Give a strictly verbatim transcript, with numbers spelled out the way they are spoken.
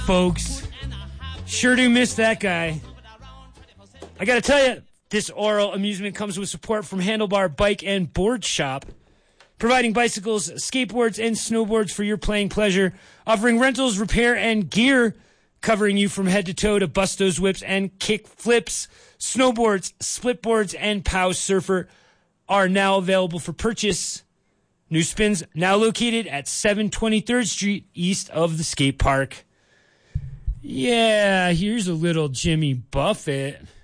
folks. Sure do miss that guy. I gotta tell you, this oral amusement comes with support from Handlebar Bike and Board Shop, providing bicycles, skateboards, and snowboards for your playing pleasure, offering rentals, repair, and gear, covering you from head to toe to Bustos whips and kick flips. Snowboards, splitboards, and Pow Surfer are now available for purchase. New Spins now located at seven twenty-third Street, east of the skate park. Yeah, here's a little Jimmy Buffett.